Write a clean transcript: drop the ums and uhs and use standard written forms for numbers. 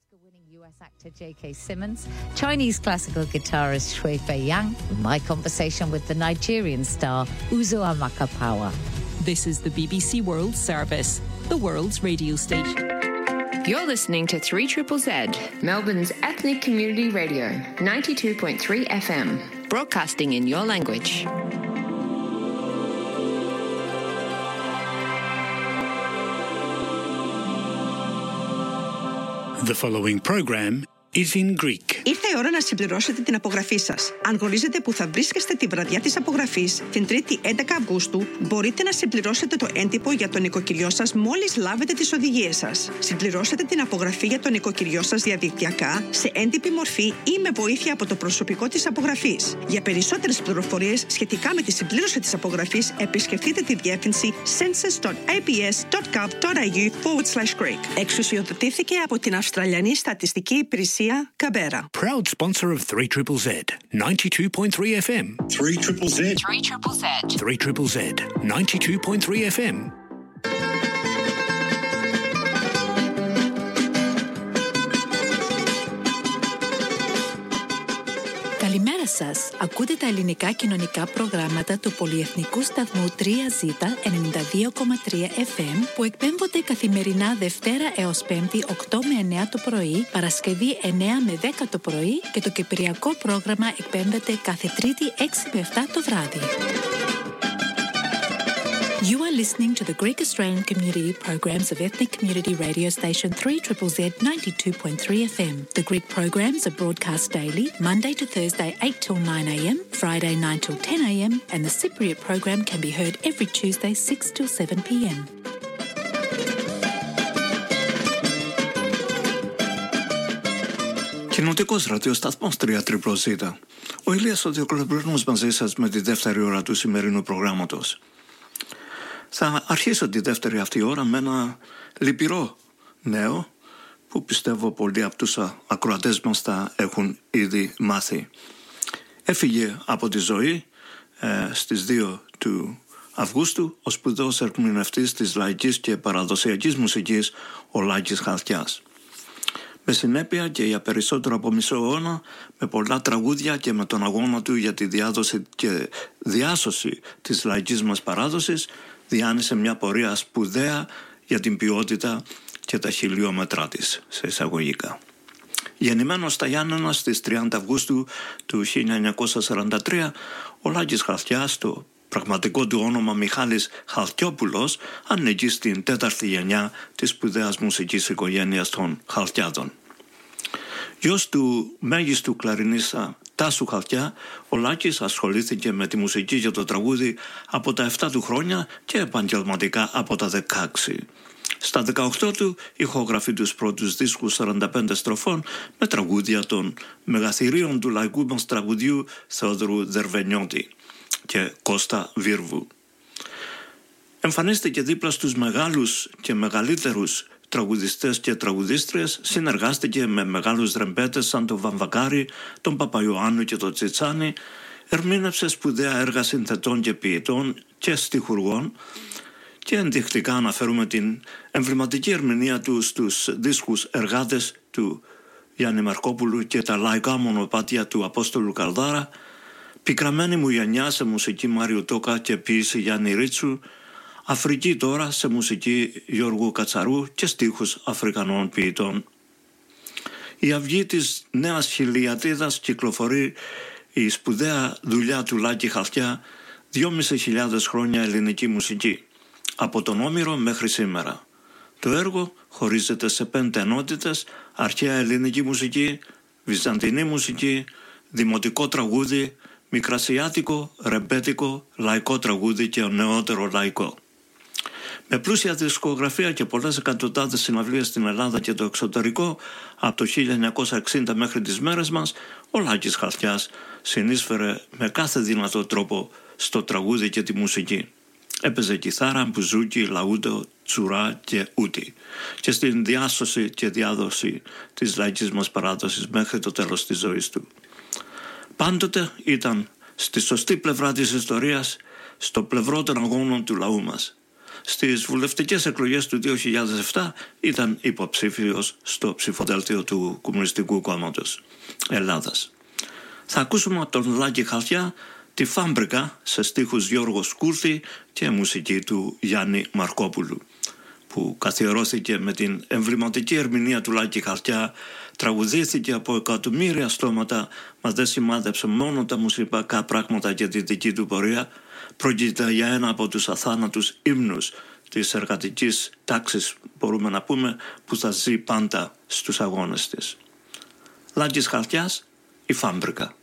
Oscar-winning US actor J.K. Simmons, Chinese classical guitarist Shui Fei Yang, and my conversation with the Nigerian star Uzo Amaka-Power. This is the BBC World Service, the world's radio station. You're listening to 3ZZZ, Melbourne's ethnic community radio, 92.3 FM, broadcasting in your language. The following program is in Greek. Ήρθε η ώρα να συμπληρώσετε την απογραφή σας. Αν γνωρίζετε που θα βρίσκεστε τη βραδιά της απογραφής, την 3η 11 Αυγούστου, μπορείτε να συμπληρώσετε το έντυπο για το νοικοκυριό σας μόλις λάβετε τις οδηγίες σας. Συμπληρώστε την απογραφή για το νοικοκυριό σας διαδικτυακά, σε έντυπη μορφή ή με βοήθεια από το προσωπικό της απογραφής. Για περισσότερες πληροφορίες σχετικά με τη συμπλήρωση της απογραφής, επισκεφτείτε τη διεύθυνση census.abs.gov.au/Greek. Εξουσιοδοτήθηκε από την Αυστραλιανή Στατιστική Υπηρεσία Καμπέρα. Proud sponsor of 3ZZZ, 92.3 FM. 3ZZZ. 3ZZZ, 92.3 FM. Καλημέρα σας. Ακούτε τα ελληνικά κοινωνικά προγράμματα του πολυεθνικού σταθμού 3Z 92,3 FM που εκπέμπονται καθημερινά Δευτέρα έως Πέμπτη 8 με 9 το πρωί, Παρασκευή 9 με 10 το πρωί και το κυπριακό πρόγραμμα εκπέμπεται κάθε Τρίτη 6 με 7 το βράδυ. You are listening to the Greek Australian community programs of ethnic community radio station 3ZZZ 92.3 FM. The Greek programs are broadcast daily, Monday to Thursday 8 till 9 a.m, Friday 9 till 10 a.m, and the Cypriot program can be heard every Tuesday 6 till 7 p.m. Κοινοτικός ραδιοσταθμός 3ZZZ. Ο Ηλίας ο Διοκλοπλήρνος μαζί σας με τη δεύτερη ώρα του σημερινού προγράμματος. Θα αρχίσω τη δεύτερη αυτή ώρα με ένα λυπηρό νέο που πιστεύω πολλοί από τους ακροατές μας τα έχουν ήδη μάθει. Έφυγε από τη ζωή στις 2 του Αυγούστου ο σπουδαίος ερμηνευτής της λαϊκής και παραδοσιακής μουσικής ο Λάκης Χαλκιάς. Με συνέπεια και για περισσότερο από μισό αιώνα, με πολλά τραγούδια και με τον αγώνα του για τη διάδοση και διάσωση της λαϊκής μας παράδοσης, διάνυσε μια πορεία σπουδαία για την ποιότητα και τα χιλιόμετρά της, σε εισαγωγικά. Γεννημένος στα Γιάννενα στις 30 Αυγούστου του 1943, ο Λάκης Χαλκιάς, το πραγματικό του όνομα Μιχάλης Χαλκιόπουλος, ανήκει στην τέταρτη γενιά της σπουδαίας μουσικής οικογένειας των Χαλκιάδων. Γιος του μέγιστου κλαρινίστα Τάσου Χαλκιά, ο Λάκης ασχολήθηκε με τη μουσική και το τραγούδι από τα 7 του χρόνια και επαγγελματικά από τα 16. Στα 18 του ηχογραφεί τους πρώτους δίσκους 45 στροφών με τραγούδια των μεγαθυρίων του λαϊκού μας τραγουδιού Θεόδωρου Δερβενιώτη και Κώστα Βίρβου. Εμφανίστηκε δίπλα στους μεγάλους και μεγαλύτερους τραγουδιστές και τραγουδίστριες, συνεργάστηκε με μεγάλους ρεμπέτες σαν τον Βαμβακάρη, τον Παπαϊωάννου και τον Τσιτσάνη, ερμήνευσε σπουδαία έργα συνθετών και ποιητών και στιχουργών και ενδεικτικά αναφέρουμε την εμβληματική ερμηνεία του στους δίσκους Εργάτες του Γιάννη Μαρκόπουλου και τα λαϊκά μονοπάτια του Απόστολου Καλδάρα, Πικραμένη μου γενιά σε μουσική Μάριο Τόκα και ποίηση Γιάννη Ρίτσου, Αφρική τώρα σε μουσική Γιώργου Κατσαρού και στίχους Αφρικανών ποιητών. Η αυγή της νέας χιλιατίδας κυκλοφορεί η σπουδαία δουλειά του Λάκη Χαλκιά, 2.500 χρόνια ελληνική μουσική, από τον Όμηρο μέχρι σήμερα. Το έργο χωρίζεται σε 5 ενότητες: αρχαία ελληνική μουσική, βυζαντινή μουσική, δημοτικό τραγούδι, μικρασιάτικο, ρεμπέτικο, λαϊκό τραγούδι και νεότερο λαϊκό. Με πλούσια δισκογραφία και πολλές εκατοντάδες συναυλίες στην Ελλάδα και το εξωτερικό, από το 1960 μέχρι τις μέρες μας, ο Λάκης Χαλκιάς συνείσφερε με κάθε δυνατό τρόπο στο τραγούδι και τη μουσική. Έπαιζε κιθάρα, μπουζούκι, λαούντο, τσουρά και ούτι, και στην διάσωση και διάδοση της λαϊκής μας παράδοσης μέχρι το τέλος της ζωής του. Πάντοτε ήταν στη σωστή πλευρά της ιστορίας, στο πλευρό των αγώνων του λαού μας. στις βουλευτικές εκλογές του 2007 ήταν υποψήφιος στο ψηφοδέλτιο του Κομμουνιστικού Κόμματος Ελλάδας. Θα ακούσουμε από τον Λάκη Χαλκιά τη Φάμπρικα σε στίχους Γιώργο Σκούρθη και μουσική του Γιάννη Μαρκόπουλου, που καθιερώθηκε με την εμβληματική ερμηνεία του Λάκη Χαλκιά, τραγουδήθηκε από εκατομμύρια στόματα, μας δεν σημάδεψε μόνο τα μουσικά πράγματα για τη δική του πορεία. Πρόκειται για ένα από τους αθάνατους ύμνους της εργατικής τάξης, μπορούμε να πούμε, που θα ζει πάντα στους αγώνες της. Λάκης Χαλκιάς, η Φάμπρικα.